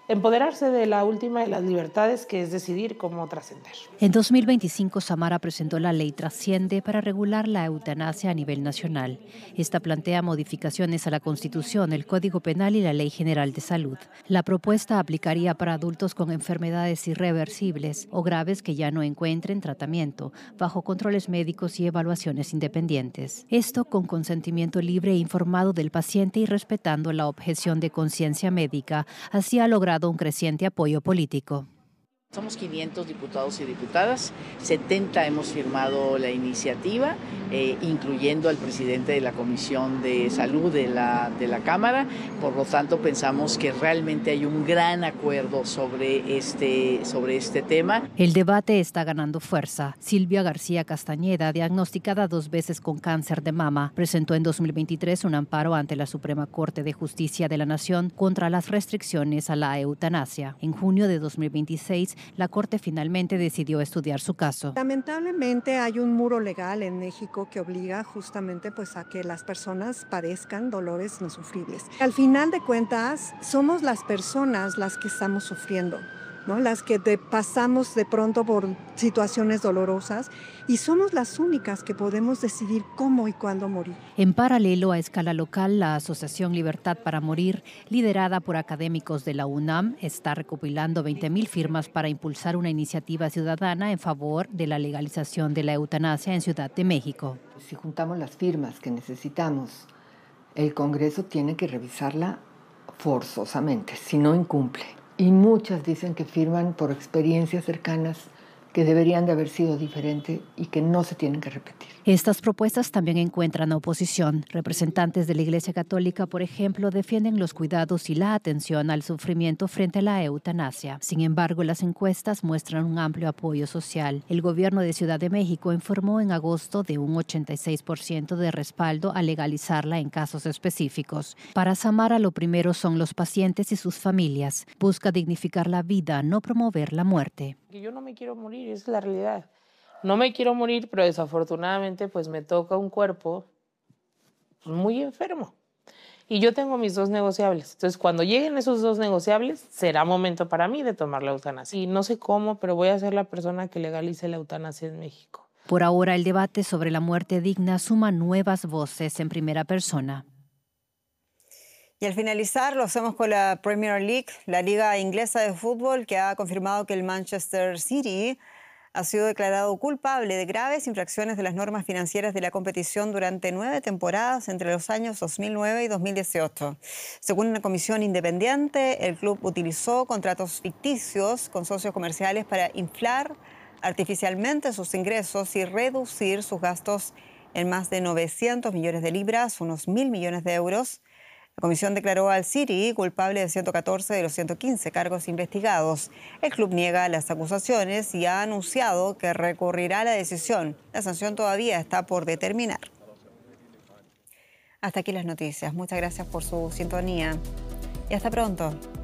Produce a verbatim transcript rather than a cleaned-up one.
empoderarse de la última de las libertades, que es decidir cómo trascender. En dos mil veinticinco, Samara presentó la ley Trasciende para regular la eutanasia a nivel nacional. Esta plantea modificaciones a la Constitución, el Código Penal y la Ley General de Salud. La propuesta aplicaría para adultos con enfermedades irreversibles o graves que ya no encuentren tratamiento, bajo controles médicos y evaluaciones independientes. Esto con consentimiento libre e informado del paciente y respetando la objeción de conciencia médica. Así ha logrado un creciente apoyo político. Somos quinientos diputados y diputadas, setenta hemos firmado la iniciativa, eh, incluyendo al presidente de la Comisión de Salud de la, de la Cámara. Por lo tanto, pensamos que realmente hay un gran acuerdo sobre este, sobre este tema. El debate está ganando fuerza. Silvia García Castañeda, diagnosticada dos veces con cáncer de mama, presentó en dos mil veintitrés un amparo ante la Suprema Corte de Justicia de la Nación contra las restricciones a la eutanasia. En junio de dos mil veintiséis, la Corte finalmente decidió estudiar su caso. Lamentablemente hay un muro legal en México que obliga justamente pues, a que las personas padezcan dolores no sufribles. Al final de cuentas, somos las personas las que estamos sufriendo, ¿no? Las que de, pasamos de pronto por situaciones dolorosas y somos las únicas que podemos decidir cómo y cuándo morir. En paralelo, a escala local, la Asociación Libertad para Morir, liderada por académicos de la UNAM, está recopilando veinte mil firmas para impulsar una iniciativa ciudadana en favor de la legalización de la eutanasia en Ciudad de México. Si juntamos las firmas que necesitamos, el Congreso tiene que revisarla forzosamente, si no incumple. Y muchas dicen que firman por experiencias cercanas que deberían de haber sido diferentes y que no se tienen que repetir. Estas propuestas también encuentran oposición. Representantes de la Iglesia Católica, por ejemplo, defienden los cuidados y la atención al sufrimiento frente a la eutanasia. Sin embargo, las encuestas muestran un amplio apoyo social. El gobierno de Ciudad de México informó en agosto de un ochenta y seis por ciento de respaldo a legalizarla en casos específicos. Para Samara, lo primero son los pacientes y sus familias. Busca dignificar la vida, no promover la muerte. Yo no me quiero morir, esa es la realidad. No me quiero morir, pero desafortunadamente pues me toca un cuerpo pues, muy enfermo. Y yo tengo mis dos negociables. Entonces, cuando lleguen esos dos negociables, será momento para mí de tomar la eutanasia. Y no sé cómo, pero voy a ser la persona que legalice la eutanasia en México. Por ahora, el debate sobre la muerte digna suma nuevas voces en primera persona. Y al finalizar, lo hacemos con la Premier League, la liga inglesa de fútbol, que ha confirmado que el Manchester City ha sido declarado culpable de graves infracciones de las normas financieras de la competición durante nueve temporadas entre los años dos mil nueve y dos mil dieciocho. Según una comisión independiente, el club utilizó contratos ficticios con socios comerciales para inflar artificialmente sus ingresos y reducir sus gastos en más de novecientos millones de libras, unos mil millones de euros. La comisión declaró al City culpable de ciento catorce de los ciento quince cargos investigados. El club niega las acusaciones y ha anunciado que recurrirá a la decisión. La sanción todavía está por determinar. Hasta aquí las noticias. Muchas gracias por su sintonía y hasta pronto.